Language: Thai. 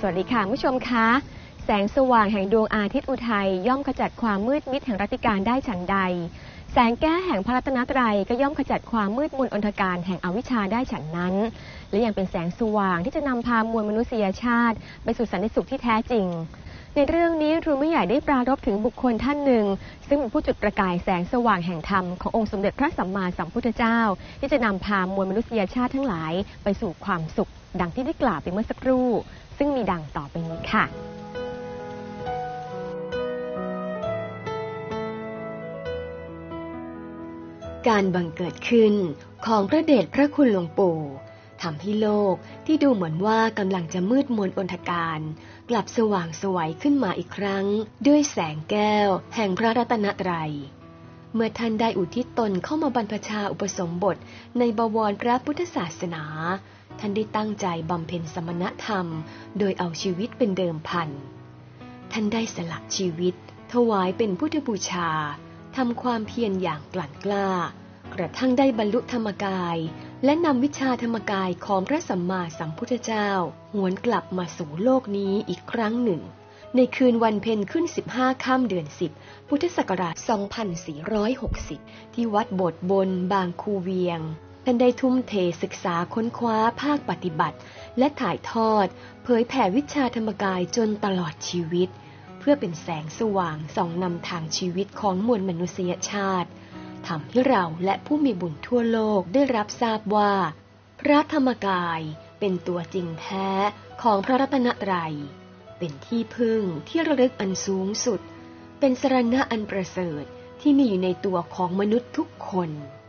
วัสดีค่ะผู้ชมคะแสงสว่างแห่งดวงอาทิตย์อุทัยย่อมขจัดความมืดมิดแห่งรัตติการได้ฉันใดแสงแก้แห่งพระรัตนตรัยก็ย่อมขจัดความมืดมนอนทการแห่งอวิชชาได้ฉันนั้นและยังเป็นแสงสว่างที่จะนำพามวลมนุษยชาติไปสู่สันติสุขที่แท้จริงในเรื่องนี้ครูไม่ใหญ่ได้ปรารภถึงบุคคลท่านหนึ่งซึ่งเป็นผู้จุดประกายแสงสว่างแห่งธรรมขององค์สมเด็จพระสัมมาสัมพุทธเจ้าที่จะนำพามวลมนุษยชาติทั้งหลายไปสู่ความสุขดังที่ได้กล่าวไปเมื่อสักครู่ซึ่งมีดังต่อไปนี้ค่ะการบังเกิดขึ้นของพระเดชพระคุณหลวงปู่ทำให้โลกที่ดูเหมือนว่ากำลังจะมืดมนอนทการกลับสว่างไสวขึ้นมาอีกครั้งด้วยแสงแก้วแห่งพระรัตนตรัยเมื่อท่านได้อุทิศตนเข้ามาบรรพชาอุปสมบทในบวรพระพุทธศาสนาท่านได้ตั้งใจบำเพ็ญสมณธรรมโดยเอาชีวิตเป็นเดิมพันท่านได้สละชีวิตถวายเป็นพุทธบูชาทำความเพียรอย่างกลั่นกล้ากระทั่งได้บรรลุธรรมกายและนำวิชาธรรมกายของพระสัมมาสัมพุทธเจ้าหวนกลับมาสู่โลกนี้อีกครั้งหนึ่งในคืนวันเพ็ญขึ้น15ค่ำเดือน10พุทธศักราช2460ที่วัดโบสถ์บนบางคูเวียงท่านได้ทุ่มเทศึกษาค้นคว้าภาคปฏิบัติและถ่ายทอดเผยแผ่วิชาธรรมกายจนตลอดชีวิตเพื่อเป็นแสงสว่างส่องนำทางชีวิตของมวลมนุษยชาติทำให้เราและผู้มีบุญทั่วโลกได้รับทราบว่าพระธรรมกายเป็นตัวจริงแท้ของพระรัตนตรัยเป็นที่พึ่งที่ระลึกอันสูงสุดเป็นสรณะอันประเสริฐที่มีอยู่ในตัวของมนุษย์ทุกคน